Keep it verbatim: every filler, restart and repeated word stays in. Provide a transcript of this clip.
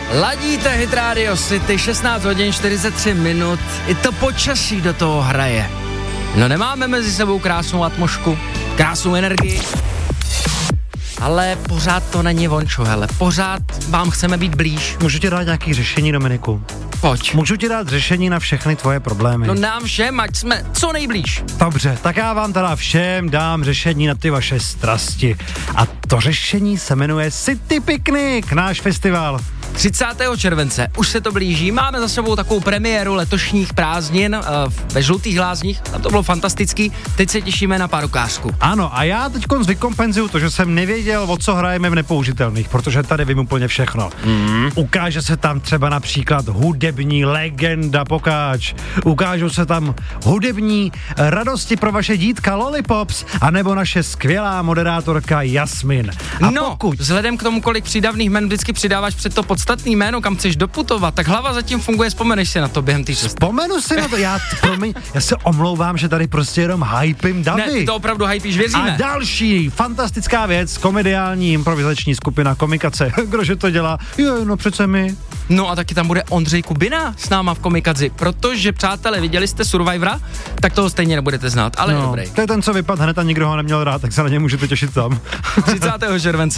Ladíte Hit Radio City, šestnáct hodin čtyřicet tři minut, i to počasí do toho hraje. No nemáme mezi sebou krásnou atmosféru, krásnou energii, ale pořád to není vončo, hele, pořád vám chceme být blíž. Můžu ti dát nějaký řešení, Dominiku? Pojď. Můžu ti dát řešení na všechny tvoje problémy. No nám všem, ať jsme co nejblíž. Dobře, tak já vám teda všem dám řešení na ty vaše strasti. A to řešení se jmenuje City Picnic, náš festival. třicátého července, už se to blíží, máme za sebou takovou premiéru letošních prázdnin uh, ve Žlutých Lázních a to bylo fantastický, teď se těšíme na pár ukázku. Ano, a já teď vykompenzuju to, že jsem nevěděl, o co hrajeme v Nepoužitelných, protože tady vím úplně všechno. Mm. Ukáže se tam třeba například hudební legenda Pokáč, ukážou se tam hudební radosti pro vaše dítka Lollipops, anebo naše skvělá moderátorka Jasmin. A no, pokud... vzhledem k tomu, kolik přídavných jmen vždycky přidáváš před to podstatný jméno, kam chceš doputovat, tak hlava zatím funguje, vzpomeneš si na to během té cesty. Vzpomenu si na to, já, promiň, já se omlouvám, že tady prostě jenom hypím davy. Ne, ty to opravdu hypíš, věříme. A další fantastická věc, komediální improvizační skupina Komikace. Kdože to dělá? Jo, no přece my. No a taky tam bude Ondřej Kubina s náma v Komikadzi, protože, přátelé, viděli jste Survivora, tak toho stejně nebudete znát, ale no, dobrý. To je ten, co vypadl hned a nikdo ho neměl rád, tak se na ně můžete těšit tam. třicátého července